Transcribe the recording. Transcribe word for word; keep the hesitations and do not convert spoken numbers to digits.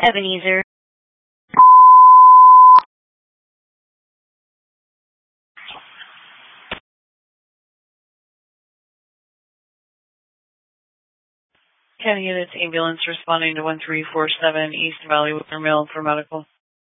Ebenezer. County Units Ambulance responding to one three four seven East Valley Mill for medical.